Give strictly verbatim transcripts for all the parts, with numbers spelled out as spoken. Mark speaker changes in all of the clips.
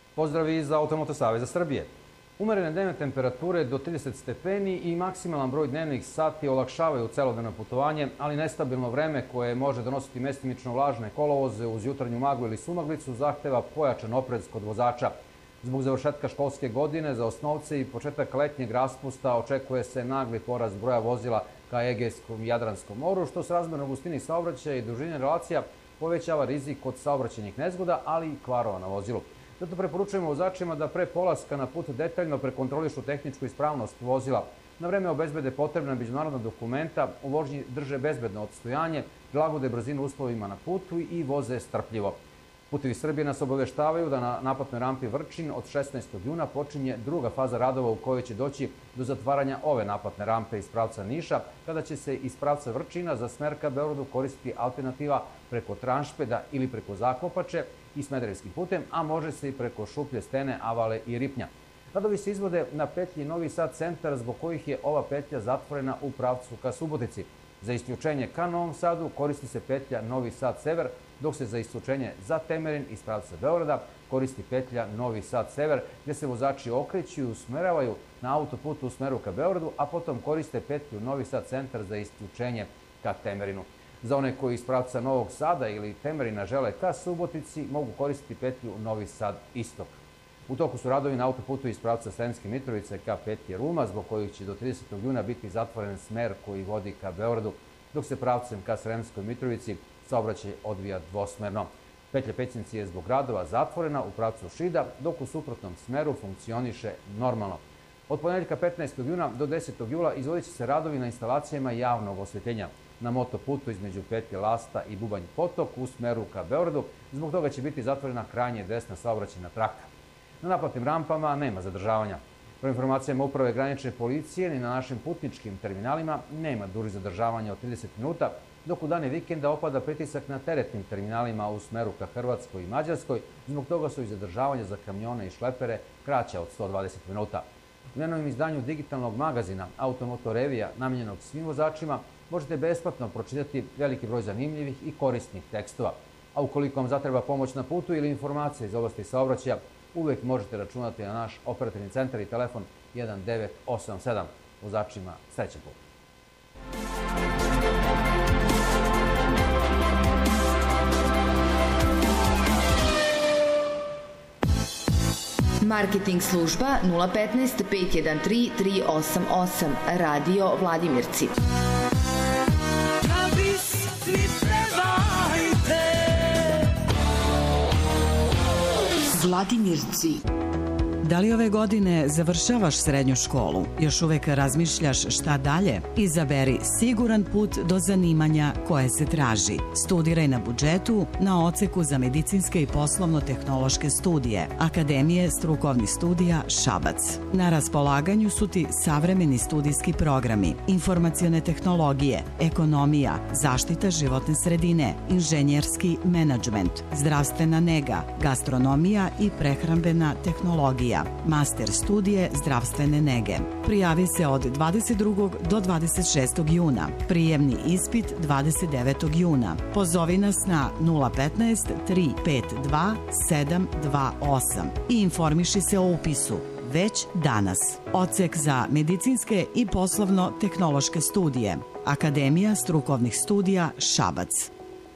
Speaker 1: Pozdrav iz Automoto Saveza Srbije. Umerene dnevne temperature do trideset stepeni i maksimalan broj dnevnih sati olakšavaju celodnevno putovanje, ali nestabilno vreme koje može donositi mestimično vlažne kolovoze uz jutarnju maglu ili sumaglicu zahteva pojačan oprez kod vozača. Zbog završetka školske godine za osnovce i početak letnjeg raspusta očekuje se nagli porast broja vozila ka Egejskom i Jadranskom moru, što s razmerno gustini saobraćaja i dužine relacija povećava rizik od saobraćajnih nezgoda, ali i kvarova na vozilu. Zato preporučujemo vozačima da pre polaska na put detaljno prekontrolišu tehničku ispravnost vozila. Na vreme obezbede potrebna međunarodna dokumenta, u vožnji drže bezbedno odstojanje, prilagode brzinu uslovima na putu i voze strpljivo. Putevi Srbije nas obaveštavaju da na naplatnoj rampi Vrčin od šesnaestog juna počinje druga faza radova u kojoj će doći do zatvaranja ove naplatne rampe iz pravca Niša, kada će se iz pravca Vrčina za smer ka Beogradu koristiti alternativa preko Tranšpeda ili preko Zakopače i Smederevskim putem, a može se i preko Šuplje stene, Avale i Ripnja. Radovi se izvode na petlji Novi Sad centar, zbog kojih je ova petlja zatvorena u pravcu ka Subotici. Za isključenje ka Novom Sadu koristi se petlja Novi Sad sever, dok se za isključenje za Temerin iz pravca Beograda koristi petlja Novi Sad sever, gde se vozači okreću i usmeravaju na autoputu u smeru ka Beogradu, a potom koriste petlju Novi Sad centar za isključenje ka Temerinu. Za one koji iz pravca Novog Sada ili Temerina žele ka Subotici, mogu koristiti petlju Novi Sad istok. U toku su radovi na autoputu iz pravca Sremske Mitrovice ka petlji Ruma, zbog kojih će do tridesetog juna biti zatvoren smer koji vodi ka Beogradu, dok se pravcem ka Sremskoj Mitrovici saobraćaj odvija dvosmerno. Petlja Pećinci je zbog radova zatvorena u pravcu Šida, dok u suprotnom smeru funkcioniše normalno. Od ponedeljka petnaestog juna do desetog jula izvodit će se radovi na instalacijama javnog osvetljenja na motoputu između petlje Lasta i Bubanj Potok u smeru ka Beogradu. Zbog toga će biti zatvorena krajnje desna saobraćajna traka. Na naplatnim rampama nema zadržavanja. Prema informacijama Uprave granične policije, ni na našim putničkim terminalima nema dužih zadržavanja od trideset minuta, dok u dane vikenda opada pritisak na teretnim terminalima u smeru ka Hrvatskoj i Mađarskoj. Zbog toga su i zadržavanja za kamione i šlepere kraća od sto dvadeset minuta. U najnovijem izdanju digitalnog magazina Automoto Revija, namenjenog svim vozačima, možete besplatno pročitati veliki broj zanimljivih i korisnih tekstova. A ukoliko vam zatreba pomoć na putu ili informacije iz oblasti saobraćaja, uvek možete računati na naš operativni centar i telefon jedan devet osam sedam. Vozačima srećan put.
Speaker 2: Marketing služba nula petnaest pet jedan tri tri osam osam. Radio Vladimirci. Vladimirci.
Speaker 3: Da li ove godine završavaš srednju školu? Još uvek razmišljaš šta dalje? Izaberi siguran put do zanimanja koje se traži. Studiraj na budžetu na odseku za medicinske i poslovno-tehnološke studije Akademije strukovnih studija Šabac. Na raspolaganju su ti savremeni studijski programi, informacione tehnologije, ekonomija, zaštita životne sredine, inženjerski menadžment, zdravstvena nega, gastronomija i prehrambena tehnologija. Master studije zdravstvene nege. Prijavi se od dvadeset drugog do dvadeset šestog juna. Prijemni ispit dvadeset devetog juna. Pozovi nas na nula petnaest tri pet dva sedam dva osam i informiši se o upisu već danas. Odsek za medicinske i poslovno-tehnološke studije. Akademija strukovnih studija Šabac.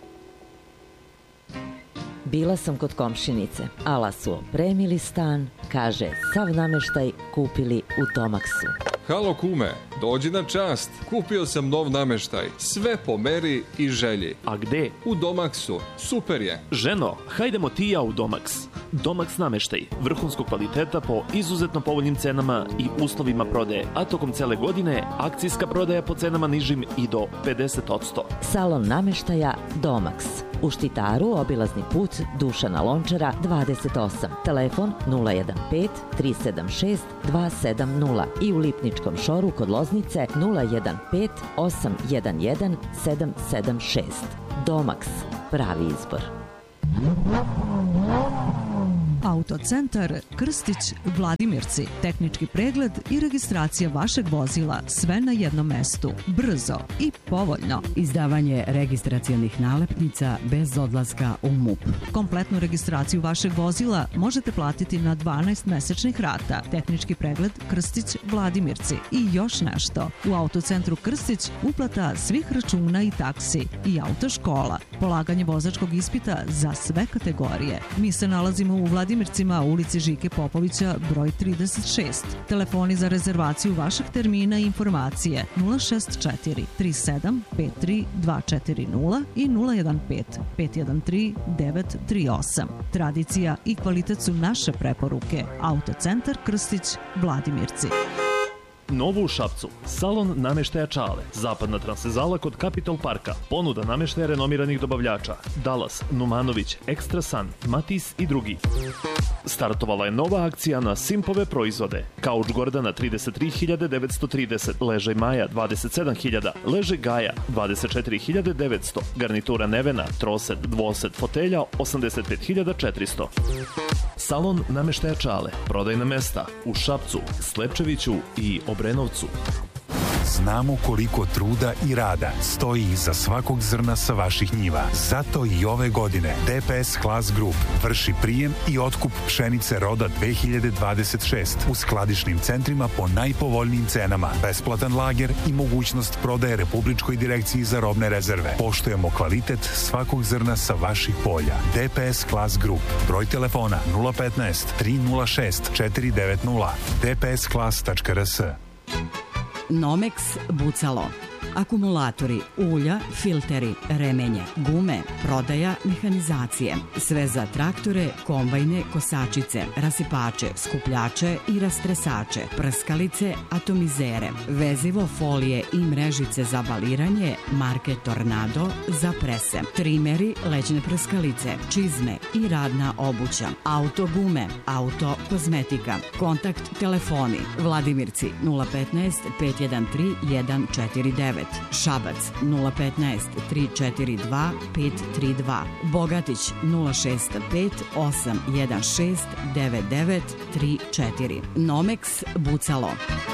Speaker 4: Bila sam kod komšinice, ala su opremili stan, kaže, sav nameštaj kupili u Tomaksu.
Speaker 5: Halo kume, dođi na čast, kupio sam nov nameštaj, sve po meri i želji.
Speaker 6: A gde?
Speaker 5: U Domaksu, super je.
Speaker 6: Ženo, hajdemo ti i ja u Domaks. Domaks nameštaj, vrhunskog kvaliteta po izuzetno povoljnim cenama i uslovima prodaje, a tokom cele godine akcijska prodaja po cenama nižim i do pedeset posto.
Speaker 4: Salon nameštaja Domaks. U Štitaru obilazni put Dušana Lončara dvadeset osam. Telefon nula jedan pet tri sedam šest dva sedam nula i u Lipničkom šoru kod Loznice nula jedan pet osam jedan jedan sedam sedam šest. Domaks, pravi izbor.
Speaker 7: Autocentar Krstić Vladimirci. Tehnički pregled i registracija vašeg vozila sve na jednom mestu. Brzo i povoljno.
Speaker 3: Izdavanje registracionih nalepnica bez odlaska u M U P.
Speaker 7: Kompletnu registraciju vašeg vozila možete platiti na dvanaest mesečnih rata. Tehnički pregled Krstić Vladimirci. I još nešto. U Autocentru Krstić uplata svih računa i taksi i autoškola. Polaganje vozačkog ispita za sve kategorije. Mi se nalazimo u Vladimircima, u ulici Žike Popovića, broj trideset šest. Telefoni za rezervaciju vašeg termina i informacije nula šest četiri tri sedam pet tri dva četiri nula i nula jedan pet pet jedan tri devet tri osam. Tradicija i kvalitet su naše preporuke. Autocentar Krstić Vladimirci.
Speaker 6: Novo u Šapcu. Salon nameštaja Čale. Zapadna transvezala kod Capitol Parka. Ponuda nameštaja renomiranih dobavljača. Dallas, Numanović, Extra Sun, Matis i drugi. Startovala je nova akcija na Simpove proizvode. Kauč Gordana trideset tri hiljade devetsto trideset, ležaj Maja dvadeset sedam hiljada, ležaj Gaja dvadeset četiri hiljade devetsto, garnitura Nevena, troset, dvoset, fotelja osamdeset pet hiljada četiristo. Salon nameštaja Čale. Prodajna mesta u Šapcu, Slepčeviću i Obrenovcu.
Speaker 8: Znamo koliko truda i rada stoji iza svakog zrna sa vaših njiva. Zato i ove godine D P S Class Group vrši prijem i otkup pšenice roda dve hiljade dvadeset šest u skladišnim centrima po najpovoljnijim cenama, besplatan lager i mogućnost prodaje Republičkoj direkciji za robne rezerve. Poštujemo kvalitet svakog zrna sa vaših polja. D P S Class Group. Broj telefona nula petnaest tri nula šest četiri devet nula d p s class tačka r s.
Speaker 3: Nomex Bucalo. Akumulatori, ulja, filteri, remenje, gume, prodaja, mehanizacije. Sve za traktore, kombajne, kosačice, rasipače, skupljače i rastresače, prskalice, atomizere, vezivo, folije i mrežice za baliranje, marke Tornado za prese, trimeri, leđne prskalice, čizme i radna obuća, auto gume, auto kozmetika, kontakt telefoni, Vladimirci nula petnaest pet jedan tri jedan četiri devet, Šabac nula petnaest tri četiri dva pet tri dva, Bogatić nula šest pet osam jedan šest devet devet tri četiri. Nomex Bucalo.